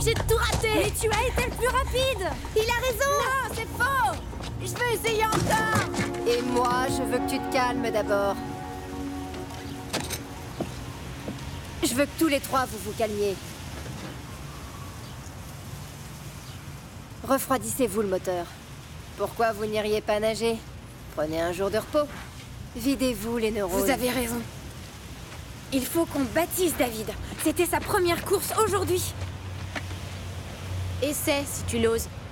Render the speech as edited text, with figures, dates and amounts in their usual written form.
J'ai tout raté. Mais tu as été le plus rapide. Il a raison. Non, c'est faux. Je veux essayer encore. Et moi, je veux que tu te calmes d'abord. Je veux que tous les trois vous vous calmiez. Refroidissez-vous le moteur. Pourquoi vous n'iriez pas nager? Prenez un jour de repos. Videz-vous les neurones. Vous avez raison. Il faut qu'on baptise David. C'était sa première course aujourd'hui. Essaie si tu l'oses.